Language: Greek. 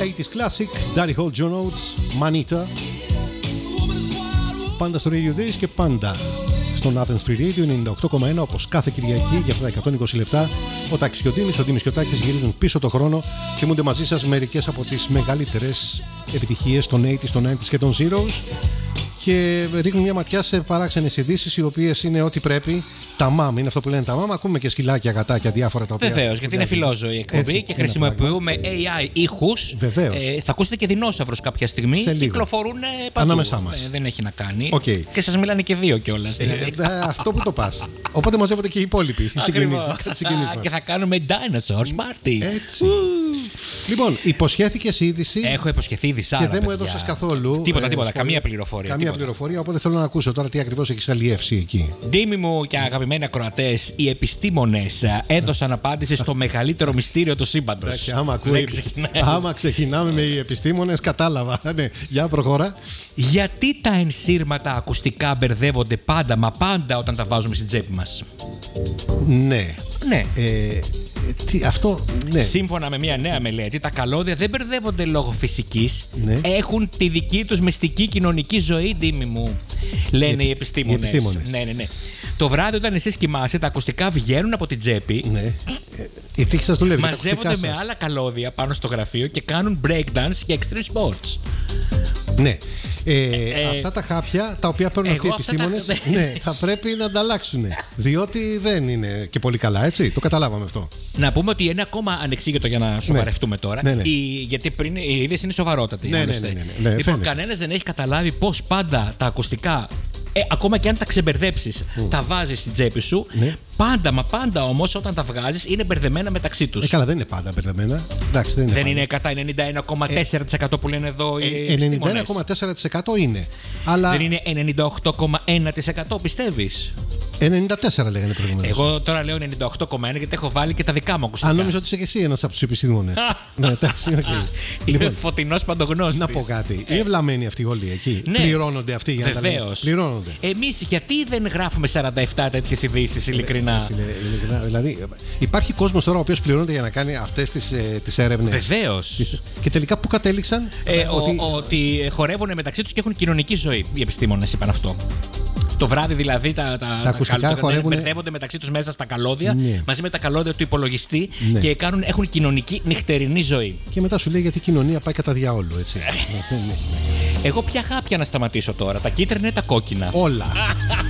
80's Classic, Daddy Hold Your Notes, Manita. Πάντα στο Radio Days και πάντα στον Athens Free Radio 98,1, όπως κάθε Κυριακή για αυτά τα 120 λεπτά. Ο Τάκης και ο Δήμης και ο Τάκης γυρίζουν πίσω το χρόνο. Θυμούνται μαζί σας μερικές από τις μεγαλύτερες επιτυχίες των 80's, των 90's και των Zeros. Και ρίχνουν μια ματιά σε παράξενες ειδήσεις, οι οποίες είναι ό,τι πρέπει. Τα μάμ, είναι αυτό που λένε τα μάμ. Ακούμε και σκυλάκια, γατάκια, διάφορα τα οποία. Βεβαίως, γιατί είναι φιλόζωη η εκπομπή και χρησιμοποιούμε AI ήχους. Βεβαίως. Θα ακούσετε και δεινόσαυρους κάποια στιγμή. Κυκλοφορούν παντού. Ανάμεσά μας. Δεν έχει να κάνει. Okay. Και σας μιλάνε και δύο κιόλας. Αυτό που το πας. Οπότε μαζεύονται και οι υπόλοιποι. Και θα κάνουμε dinosaurs party. Έτσι. Λοιπόν, υποσχέθηκες είδηση. Έχω υποσχεθεί είδηση. Και δεν μου έδωσες καθόλου. Τίποτα. Καμία πληροφορία. Οπότε θέλω να ακούσω τώρα τι ακριβώς έχεις αλλιεύσει εκεί. Ντίμη μου και αγαπημένοι ακροατές, οι επιστήμονες έδωσαν απάντηση στο μεγαλύτερο μυστήριο του σύμπαντος. Άμα ξεκινάμε με οι επιστήμονες, κατάλαβα. Ναι, για προχώρα. Γιατί τα ενσύρματα ακουστικά μπερδεύονται πάντα όταν τα βάζουμε στην τσέπη μας? Ναι. Αυτό, ναι. Σύμφωνα με μια νέα μελέτη, τα καλώδια δεν μπερδεύονται λόγω φυσικής. Ναι. Έχουν τη δική τους μυστική κοινωνική ζωή, Ντίμη μου. Λένε οι επιστήμονες. Ναι. Το βράδυ, όταν εσείς κοιμάσαι, τα ακουστικά βγαίνουν από την τσέπη. Ναι. Η τύχη σας δουλεύει. Μαζεύονται με άλλα καλώδια πάνω στο γραφείο και κάνουν breakdance και extreme sports. Ναι. Αυτά τα χάπια τα οποία παίρνουν αυτοί οι επιστήμονες, ναι, θα πρέπει να ανταλλάξουν. Διότι δεν είναι και πολύ καλά, έτσι. Το καταλάβαμε αυτό. Να πούμε ότι είναι ακόμα ανεξήγητο για να σοβαρευτούμε τώρα. Ναι. Γιατί πριν η είδηση είναι σοβαρότατη. Ναι. Λοιπόν, κανένας δεν έχει καταλάβει πώς πάντα τα ακουστικά, ακόμα και αν τα ξεμπερδέψεις, τα βάζεις στην τσέπη σου. Ναι. Πάντα όμως όταν τα βγάζεις είναι μπερδεμένα μεταξύ τους. Καλά, δεν είναι πάντα μπερδεμένα. Εντάξει, δεν είναι κατά 91,4% που λένε εδώ οι επιστήμονες. 91,4% είναι. Αλλά... Δεν είναι 98,1%, πιστεύεις? 94 λέγανε προηγουμένως. Εγώ τώρα λέω 98,1 γιατί έχω βάλει και τα δικά μου ακουστικά. Αν νόμιζα ότι είσαι και εσύ ένας από τους επιστήμονες. Ναι, εντάξει, okay. Είμαι φωτεινός παντογνώστης. Να πω κάτι. Είναι βλαμμένοι αυτοί όλοι εκεί. Ναι. Πληρώνονται αυτοί για να τα λένε. Πληρώνονται. Εμείς γιατί δεν γράφουμε 47 τέτοιες ειδήσεις, ειλικρινά? Δηλαδή, υπάρχει κόσμος τώρα ο οποίος πληρώνεται για να κάνει αυτές τις έρευνες. Βεβαίως. Και τελικά πού κατέληξαν? Ότι χορεύουν μεταξύ τους και έχουν κοινωνική ζωή. Οι επιστήμονες είπαν αυτό. Το βράδυ δηλαδή τα ακουστικά μπερδεύονται μεταξύ τους μέσα στα καλώδια, ναι, μαζί με τα καλώδια του υπολογιστή, ναι, και έχουν κοινωνική νυχτερινή ζωή. Και μετά σου λέει γιατί η κοινωνία πάει κατά διαόλου, έτσι. Εγώ ποια χάπια να σταματήσω τώρα, τα κίτρινα ή τα κόκκινα? Όλα.